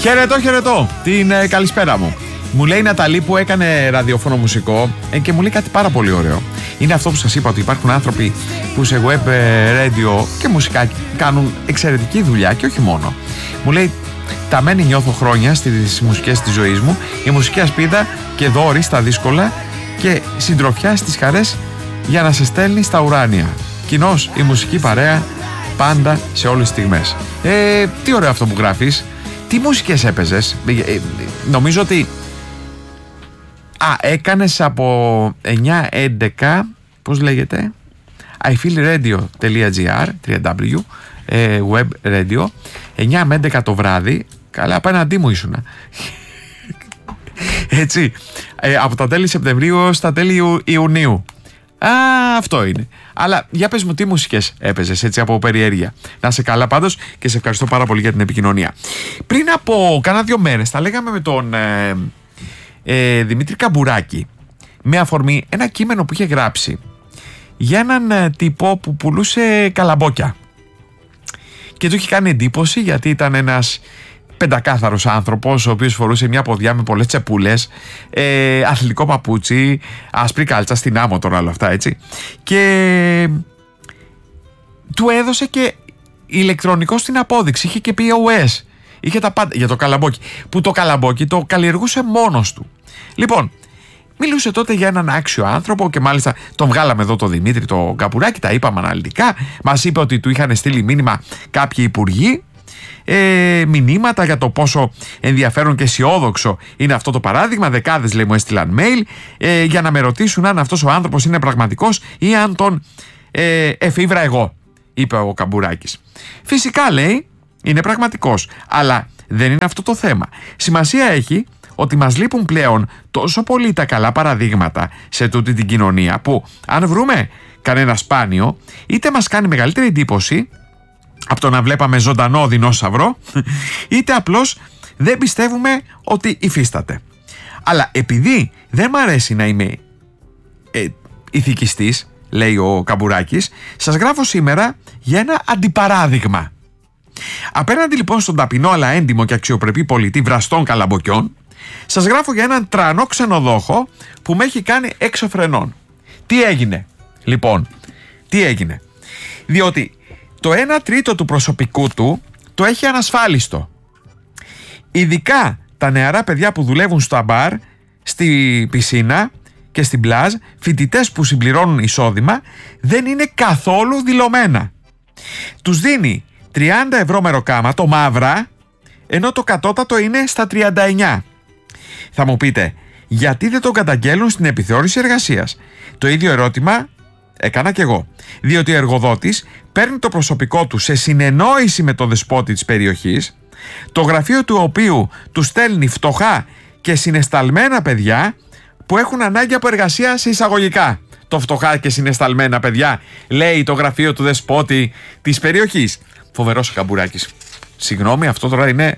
Χαιρετώ, την καλησπέρα μου. Μου λέει η Ναταλή που έκανε ραδιόφωνο μουσικό και μου λέει κάτι πάρα πολύ ωραίο. Είναι αυτό που σας είπα, ότι υπάρχουν άνθρωποι που σε web radio και μουσικά κάνουν εξαιρετική δουλειά και όχι μόνο. Μου λέει, τα μένει νιώθω χρόνια στις μουσικές της ζωής μου, η μουσική ασπίδα και δώρη στα δύσκολα και συντροφιά στις χαρές για να σε στέλνει στα ουράνια. Κοινώς η μουσική παρέα πάντα σε όλες τις στιγμές. Τι ωραίο αυτό που γράφεις. Τι μουσικές έπαιζες? Νομίζω ότι έκανες από 9-11, πώς λέγεται, ifeelradio.gr, www, web radio, 9 με 11 το βράδυ. Καλά, απέναντί μου ήσουνα. Έτσι, από τα τέλη Σεπτεμβρίου στα τέλη Ιουνίου. Αυτό είναι. Αλλά για πες μου, τι μουσικές έπαιζες έτσι από περιέργεια? Να σε καλά πάντως και σε ευχαριστώ πάρα πολύ για την επικοινωνία. Πριν από κάνα 2 μέρες τα λέγαμε με τον Δημήτρη Καμπουράκη με αφορμή ένα κείμενο που είχε γράψει για έναν τύπο που πουλούσε καλαμπόκια και του είχε κάνει εντύπωση γιατί ήταν ένας πεντακάθαρος άνθρωπος ο οποίος φορούσε μια ποδιά με πολλές τσεπούλες, αθλητικό παπούτσι, άσπρη κάλτσα, στην άμμο τώρα όλα αυτά, έτσι, και του έδωσε και ηλεκτρονικό στην απόδειξη, είχε και POS, είχε τα πάντα για το καλαμπόκι, που το καλαμπόκι το καλλιεργούσε μόνος του. Λοιπόν, μιλούσε τότε για έναν άξιο άνθρωπο και μάλιστα τον βγάλαμε εδώ το Δημήτρη το Καμπουράκη, τα είπαμε αναλυτικά, μας είπε ότι του είχαν στείλει μήνυμα κάποιοι υπουργοί, μηνύματα για το πόσο ενδιαφέρον και αισιόδοξο είναι αυτό το παράδειγμα. Δεκάδες, λέει, μου έστειλαν mail για να με ρωτήσουν αν αυτός ο άνθρωπος είναι πραγματικός ή αν τον εφήβρα εγώ, είπε ο Καμπουράκης. Φυσικά, λέει, είναι πραγματικός, αλλά δεν είναι αυτό το θέμα. Σημασία έχει ότι μας λείπουν πλέον τόσο πολύ τα καλά παραδείγματα σε τούτη την κοινωνία που αν βρούμε κανένα σπάνιο, είτε μας κάνει μεγαλύτερη εντύπωση από το να βλέπαμε ζωντανό δεινόσαυρο, είτε απλώς δεν πιστεύουμε ότι υφίσταται. Αλλά επειδή δεν μ' αρέσει να είμαι ηθικιστής, λέει ο Καμπουράκης, σας γράφω σήμερα για ένα αντιπαράδειγμα. Απέναντι λοιπόν στον ταπεινό αλλά έντιμο και αξιοπρεπή πολιτή βραστών καλαμποκιών, σας γράφω για έναν τρανό ξενοδόχο που με έχει κάνει έξω φρενών. Τι έγινε? Λοιπόν, τι έγινε? Διότι το 1/3 του προσωπικού του το έχει ανασφάλιστο. Ειδικά τα νεαρά παιδιά που δουλεύουν στα μπαρ, στη πισίνα και στην πλάζ, φοιτητές που συμπληρώνουν εισόδημα, δεν είναι καθόλου δηλωμένα. Τους δίνει 30 ευρώ μεροκάματο μαύρα, ενώ το κατώτατο είναι στα 39. Θα μου πείτε, γιατί δεν τον καταγγέλνουν στην επιθεώρηση εργασίας? Το ίδιο ερώτημα έκανα κι εγώ. Διότι ο εργοδότης παίρνει το προσωπικό του σε συνεννόηση με το δεσπότη της περιοχής, το γραφείο του οποίου του στέλνει φτωχά και συναισθαλμένα παιδιά που έχουν ανάγκη από εργασία σε εισαγωγικά. Το φτωχά και συναισθαλμένα παιδιά, λέει το γραφείο του δεσπότη της περιοχής. Φοβερός ο Καμπουράκης. Συγγνώμη, αυτό τώρα είναι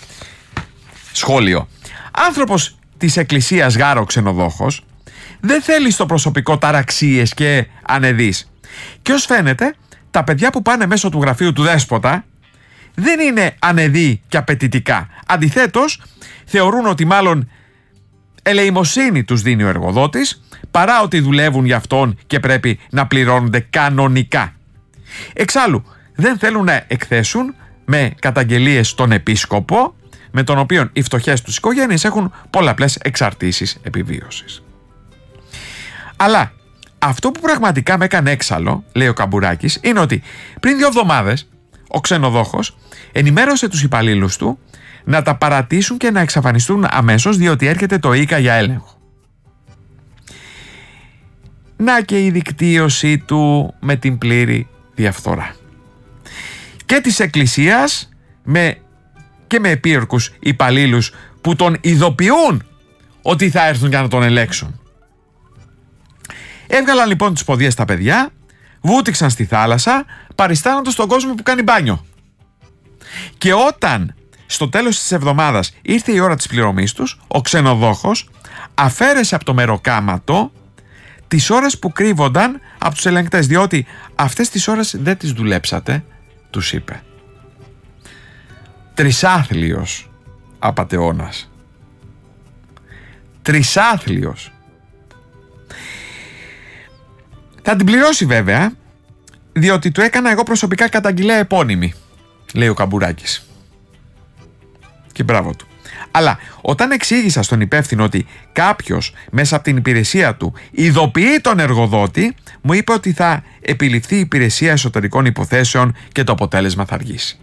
σχόλιο. Άνθρωπος της εκκλησίας γάρο ξενοδόχος, δεν θέλει στο προσωπικό ταραξίες και ανεδείς. Και ως φαίνεται, τα παιδιά που πάνε μέσω του γραφείου του δέσποτα δεν είναι ανεδοί και απαιτητικά. Αντιθέτως, θεωρούν ότι μάλλον ελεημοσύνη τους δίνει ο εργοδότης, παρά ότι δουλεύουν για αυτόν και πρέπει να πληρώνονται κανονικά. Εξάλλου, δεν θέλουν να εκθέσουν με καταγγελίες στον επίσκοπο, με τον οποίο οι φτωχές τους οικογένειες έχουν πολλαπλές εξαρτήσεις επιβίωσης. Αλλά αυτό που πραγματικά με έκανε έξαλλο, λέει ο Καμπουράκης, είναι ότι πριν 2 εβδομάδες ο ξενοδόχος ενημέρωσε τους υπαλλήλους του να τα παρατήσουν και να εξαφανιστούν αμέσως, διότι έρχεται το ΙΚΑ για έλεγχο. Να και η δικτύωσή του με την πλήρη διαφθορά. Και της εκκλησίας και με επίορκους υπαλλήλους που τον ειδοποιούν ότι θα έρθουν για να τον ελέγξουν. Έβγαλαν λοιπόν τις ποδιές τα παιδιά, βούτυξαν στη θάλασσα, παριστάνοντας τον κόσμο που κάνει μπάνιο. Και όταν στο τέλος της εβδομάδας ήρθε η ώρα της πληρωμής τους, ο ξενοδόχος αφαίρεσε από το μεροκάματο τις ώρες που κρύβονταν από τους ελεγκτές, διότι αυτές τις ώρες δεν τις δουλέψατε, τους είπε. Τρισάθλιος απατεώνας. Τρισάθλιος. Θα την πληρώσει βέβαια, διότι του έκανα εγώ προσωπικά καταγγελία επώνυμη, λέει ο Καμπουράκης. Και μπράβο του. Αλλά όταν εξήγησα στον υπεύθυνο ότι κάποιος μέσα από την υπηρεσία του ειδοποιεί τον εργοδότη, μου είπε ότι θα επιληφθεί η υπηρεσία εσωτερικών υποθέσεων και το αποτέλεσμα θα αργήσει.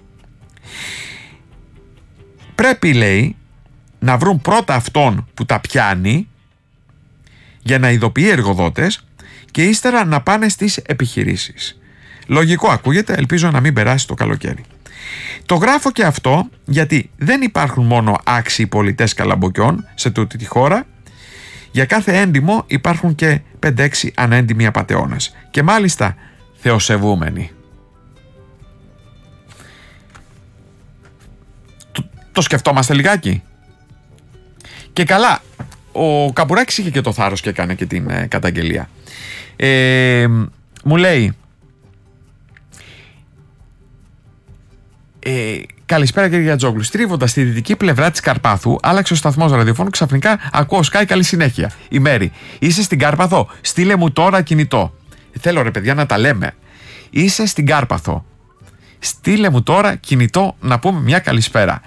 Πρέπει, λέει, να βρουν πρώτα αυτόν που τα πιάνει για να ειδοποιεί εργοδότες και ύστερα να πάνε στις επιχειρήσεις. Λογικό ακούγεται, ελπίζω να μην περάσει το καλοκαίρι. Το γράφω και αυτό γιατί δεν υπάρχουν μόνο άξιοι πολιτές καλαμποκιών σε τούτη τη χώρα. Για κάθε έντιμο υπάρχουν και 5-6 ανέντιμοι απατεώνες. Και μάλιστα θεοσεβούμενοι. Το σκεφτόμαστε λιγάκι. Και καλά, ο Καμπουράκης είχε και το θάρρος και έκανε και την καταγγελία. Μου λέει... καλησπέρα κύριε Γιατζόγλου. Στρίβοντας στη δυτική πλευρά της Καρπάθου, άλλαξε ο σταθμός ραδιοφώνου. Ξαφνικά ακούω Sky, καλή συνέχεια. Η Μέρη. Είσαι στην Κάρπαθο. Στείλε μου τώρα κινητό. Θέλω ρε παιδιά να τα λέμε. Είσαι στην Κάρπαθο. Στείλε μου τώρα κινητό να πούμε μια καλησπέρα.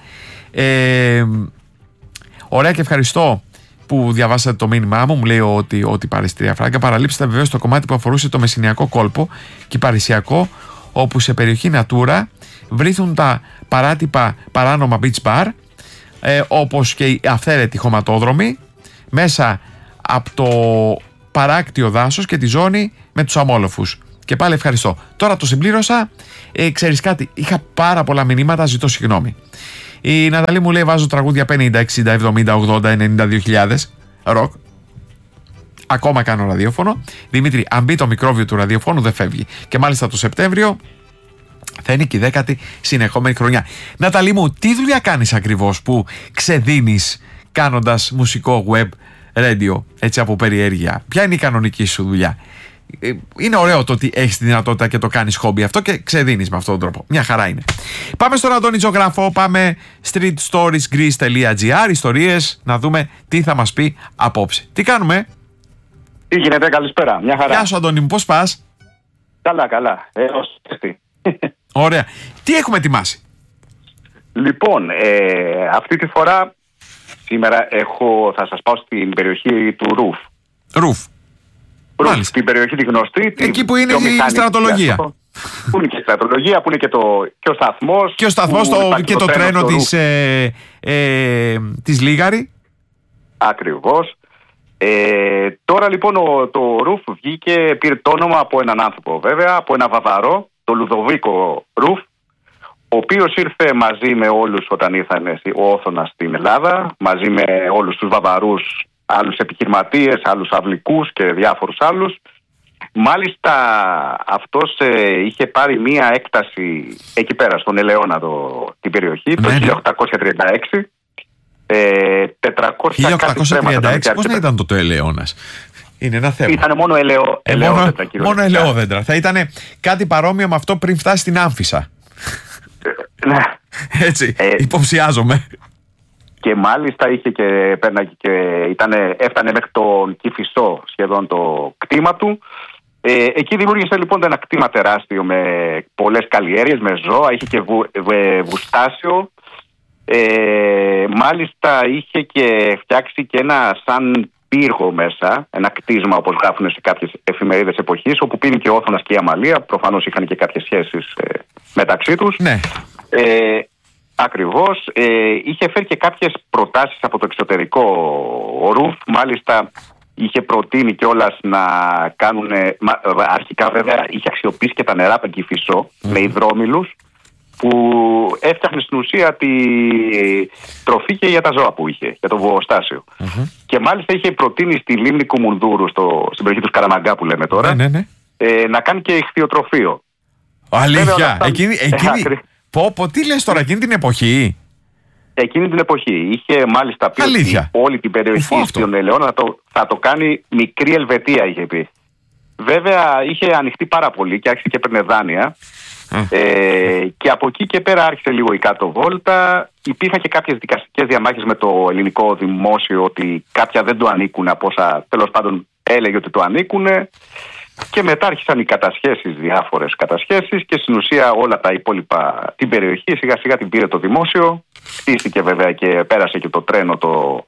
Ωραία και ευχαριστώ που διαβάσατε το μήνυμά μου. Μου λέει ότι παριστήρια φράγκα. Παραλείψτε βεβαίως το κομμάτι που αφορούσε το μεσηνιακό κόλπο και παρισιακό, όπου σε περιοχή Natura βρίσκουν τα παράτυπα παράνομα beach bar, όπως και οι αυθαίρετοι χωματόδρομοι μέσα από το παράκτιο δάσος και τη ζώνη με τους αμόλοφους. Και πάλι ευχαριστώ. Τώρα το συμπλήρωσα. Ξέρεις κάτι, είχα πάρα πολλά μηνύματα, ζητώ συγγνώμη. Η Ναταλή μου λέει βάζω τραγούδια 50, 60, 70, 80, 92.000 ροκ. Ακόμα κάνω ραδιόφωνο. Δημήτρη, αν μπει το μικρόβιο του ραδιοφώνου δεν φεύγει. Και μάλιστα το Σεπτέμβριο θα είναι και η 10η συνεχόμενη χρονιά. Ναταλή μου, τι δουλειά κάνεις ακριβώς που ξεδίνεις κάνοντας μουσικό web radio, έτσι από περιέργεια? Ποια είναι η κανονική σου δουλειά? Είναι ωραίο το ότι έχεις τη δυνατότητα και το κάνεις χόμπι αυτό και ξεδίνεις με αυτόν τον τρόπο. Μια χαρά είναι. Πάμε στον Αντώνη Ζωγράφο, πάμε streetstoriesgreece.gr, ιστορίες, να δούμε τι θα μας πει απόψε. Τι κάνουμε? Τι γίνεται, καλησπέρα, μια χαρά. Γεια σου Αντώνη μου, πώς πας? Καλά, καλά, Ωραία. Τι έχουμε ετοιμάσει? Λοιπόν, αυτή τη φορά σήμερα θα σας πάω στην περιοχή του Ρουφ. Ρουφ, την περιοχή τη γνωστή. Εκεί που είναι η στρατολογία. Που είναι και η στρατολογία, που είναι και ο σταθμός. Και ο σταθμός και το τρένο της Λίγαρη. Ακριβώς. Τώρα λοιπόν το Ρουφ πήρε το όνομα από έναν άνθρωπο, βέβαια, από ένα Βαβαρό, το Λουδοβίκο Ρουφ, ο οποίος ήρθε μαζί με όλους όταν ήρθαν ο Όθωνας στην Ελλάδα, μαζί με όλους τους Βαβαρούς, άλλους επιχειρηματίες, άλλους αυλικούς και διάφορους άλλους. Μάλιστα αυτός είχε πάρει μία έκταση εκεί πέρα στον Ελαιώνα την περιοχή, το 1836. 1836, πώς να ήταν το Ελαιώνας? Είναι ένα θέμα. Ήταν μόνο ελαιόδεντρα. Μόνο ελαιόδεντρα. Θα ήταν κάτι παρόμοιο με αυτό πριν φτάσει στην Άμφισσα. Έτσι, υποψιάζομαι. Και μάλιστα έφτανε μέχρι τον Κηφισό σχεδόν το κτήμα του. Εκεί δημιούργησε λοιπόν ένα κτήμα τεράστιο με πολλές καλλιέργειες, με ζώα, είχε και βουστάσιο. Μάλιστα είχε και φτιάξει και ένα σαν πύργο μέσα, ένα κτίσμα όπως γράφουν σε κάποιες εφημερίδες εποχής, όπου πήγε και ο Όθωνας και η Αμαλία, προφανώς είχαν και κάποιες σχέσεις μεταξύ τους. Ναι. Ακριβώς. Είχε φέρει και κάποιες προτάσεις από το εξωτερικό ο Ρουφ, μάλιστα είχε προτείνει κιόλας να κάνουν, αρχικά βέβαια είχε αξιοποιήσει και τα νερά από Κηφισό με υδρόμηλους, που έφτιαχνε στην ουσία τη τροφή και για τα ζώα που είχε, για το βοοστάσιο. Και μάλιστα είχε προτείνει στη λίμνη Κουμουνδούρου, στην περιοχή του Σκαραμαγκά που λέμε τώρα, να κάνει και ηχθειοτροφείο. Αλήθεια, τι λες τώρα, εκείνη την εποχή? Εκείνη την εποχή είχε μάλιστα πει ότι όλη την περιοχή στον Ελαιώνα θα το κάνει μικρή Ελβετία, είχε πει. Βέβαια είχε ανοιχτεί πάρα πολύ και άρχισε και έπαιρνε δάνεια. Και από εκεί και πέρα άρχισε λίγο η κάτω βόλτα. Υπήρχαν και κάποιες δικαστικές διαμάχες με το ελληνικό δημόσιο ότι κάποια δεν το ανήκουν από όσα τέλος πάντων έλεγε ότι το ανήκουν. Και μετά άρχισαν οι κατασχέσεις, διάφορες κατασχέσεις, και στην ουσία όλα τα υπόλοιπα, την περιοχή σιγά σιγά την πήρε το δημόσιο. Χτίστηκε βέβαια και πέρασε και το τρένο το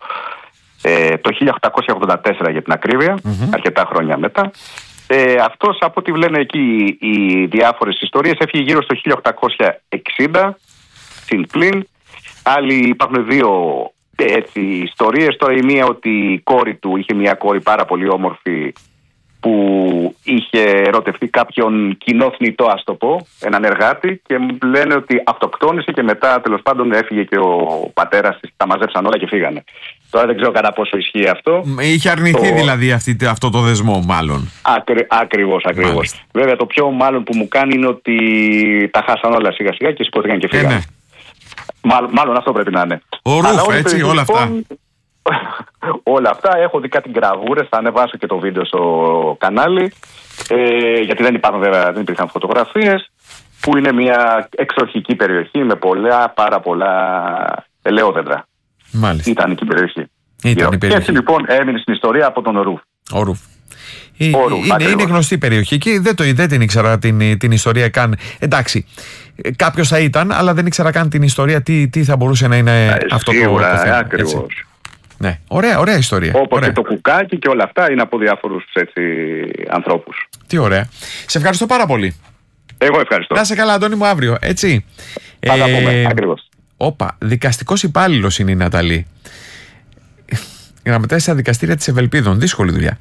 1884 για την ακρίβεια, αρκετά χρόνια μετά. Αυτός, από ό,τι λένε εκεί οι διάφορες ιστορίες, έφυγε γύρω στο 1860 συν πλην. Άλλοι, υπάρχουν δύο ιστορίες. Τώρα η μία ότι η κόρη του είχε μια κόρη πάρα πολύ όμορφη που είχε ερωτευτεί κάποιον κοινόθνητο, ας το πω, έναν εργάτη, και λένε ότι αυτοκτόνησε και μετά τέλος πάντων έφυγε και ο πατέρας της, τα μαζέψαν όλα και φύγανε. Τώρα δεν ξέρω κατά πόσο ισχύει αυτό. Είχε αρνηθεί δηλαδή αυτό το δεσμό, μάλλον. Ακριβώς. Βέβαια το πιο μάλλον που μου κάνει είναι ότι τα χάσαν όλα σιγά σιγά και σηκώθηκαν και φύγανε. Μάλλον αυτό πρέπει να είναι. Ο Ρουφ, έτσι, όλα αυτά. Όλα αυτά. Έχω δει κάτι γραβούρες, θα ανεβάσω και το βίντεο στο κανάλι, γιατί δεν υπήρχαν φωτογραφίες, που είναι μια εξοχική περιοχή με πάρα πολλά ελαιόδεντρα. Μάλιστα. Ήταν εκεί η περιοχή. Και έτσι λοιπόν έμεινε στην ιστορία από τον Ρουφ. Ο Ρουφ. Είναι γνωστή περιοχή και δεν την ήξερα την ιστορία καν. Εντάξει, κάποιος θα ήταν, αλλά δεν ήξερα καν την ιστορία, τι θα μπορούσε να είναι αυτό σίγουρα, το θέμα. Ακριβώς. Ναι, ωραία ιστορία. Όπως και το κουκάκι και όλα αυτά είναι από διάφορους ανθρώπους. Τι ωραία. Σε ευχαριστώ πάρα πολύ. Εγώ ευχαριστώ. Να είσαι καλά, Αντώνη μου, αύριο, έτσι. Θα τα πούμε, ακριβώς. Δικαστικός υπάλληλος είναι η Ναταλή. Γραμματέας στα δικαστήρια της Ευελπίδων. Δύσκολη δουλειά.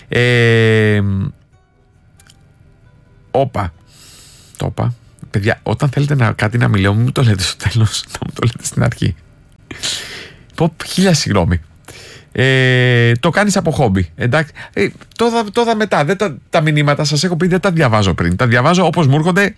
Το είπα. Παιδιά, όταν θέλετε κάτι να μιλάω, μην το λέτε στο τέλος, να μου το λέτε στην αρχή. Χίλια συγγνώμη. Το κάνεις από χόμπι. Εντάξει. Το είδα μετά. Τα μηνύματα σας έχω πει, δεν τα διαβάζω πριν. Τα διαβάζω όπως μου έρχονται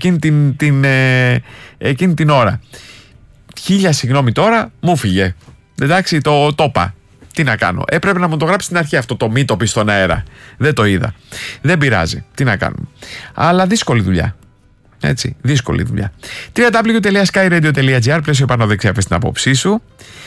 εκείνη την ώρα. Χίλια συγγνώμη τώρα, μου φύγε. Εντάξει, το είπα. Τι να κάνω. Έπρεπε να μου το γράψει στην αρχή αυτό, το μη το πει στον αέρα. Δεν το είδα. Δεν πειράζει. Τι να κάνουμε. Αλλά δύσκολη δουλειά. Έτσι, δύσκολη δουλειά. www.skyradio.gr, πλαίσιο πάνω δεξιά, πες την απόψή σου.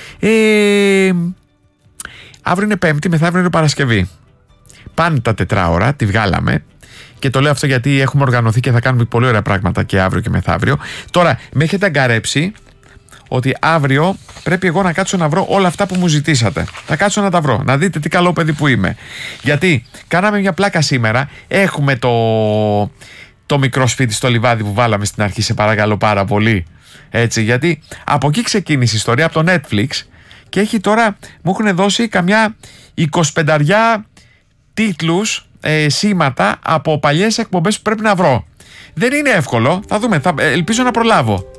Αύριο είναι Πέμπτη, μεθαύριο είναι Παρασκευή. Πάνε τα 4 ώρα, τη βγάλαμε. Και το λέω αυτό γιατί έχουμε οργανωθεί και θα κάνουμε πολύ ωραία πράγματα και αύριο και μεθαύριο. Τώρα, με έχετε αγκαρέψει ότι αύριο πρέπει εγώ να κάτσω να βρω όλα αυτά που μου ζητήσατε. Θα κάτσω να τα βρω, να δείτε τι καλό παιδί που είμαι. Γιατί κάναμε μια πλάκα σήμερα. Έχουμε το μικρό σπίτι στο λιβάδι που βάλαμε στην αρχή, σε παρακαλώ πάρα πολύ. Έτσι, γιατί από εκεί ξεκίνησε η ιστορία, από το Netflix, και έχει τώρα, μου έχουν δώσει καμιά 25 τίτλους, σήματα από παλιές εκπομπές που πρέπει να βρω. Δεν είναι εύκολο, θα δούμε, ελπίζω να προλάβω.